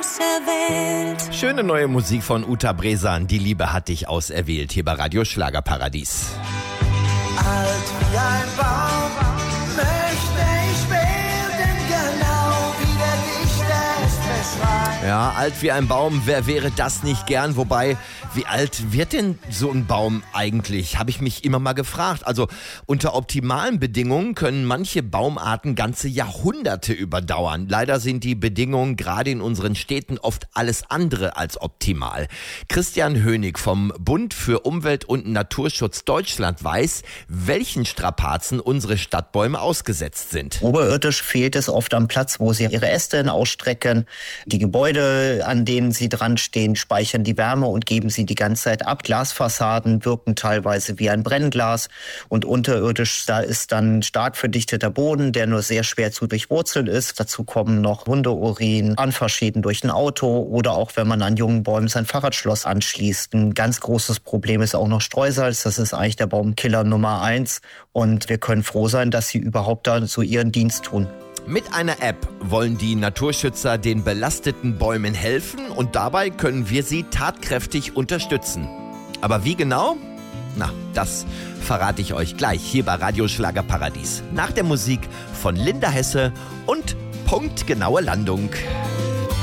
auserwählt. Schöne neue Musik von Uta Bresan. Die Liebe hat dich auserwählt. Hier bei Radio Schlagerparadies. Alt wie ein Baum möchte ich werden, genau wie der Dichter es beschreibt. Ja, alt wie ein Baum, wer wäre das nicht gern? Wobei, wie alt wird denn so ein Baum eigentlich? Habe ich mich immer mal gefragt. Also unter optimalen Bedingungen können manche Baumarten ganze Jahrhunderte überdauern. Leider sind die Bedingungen gerade in unseren Städten oft alles andere als optimal. Christian Hönig vom Bund für Umwelt und Naturschutz Deutschland weiß, welchen Strapazen unsere Stadtbäume ausgesetzt sind. Oberirdisch fehlt es oft am Platz, wo sie ihre Äste ausstrecken. Die Gebäude, an denen sie dran stehen, speichern die Wärme und geben sie die ganze Zeit ab. Glasfassaden wirken teilweise wie ein Brennglas und unterirdisch, da ist dann stark verdichteter Boden, der nur sehr schwer zu durchwurzeln ist. Dazu kommen noch Hundeurin, Anfahrschäden durch ein Auto oder auch wenn man an jungen Bäumen sein Fahrradschloss anschließt. Ein ganz großes Problem ist auch noch Streusalz. Das ist eigentlich der Baumkiller Nummer 1 und wir können froh sein, dass sie überhaupt da so ihren Dienst tun. Mit einer App wollen die Naturschützer den belasteten Bäumen helfen und dabei können wir sie tatkräftig unterstützen. Aber wie genau? Na, das verrate ich euch gleich hier bei Radio Schlagerparadies. Nach der Musik von Linda Hesse und punktgenaue Landung.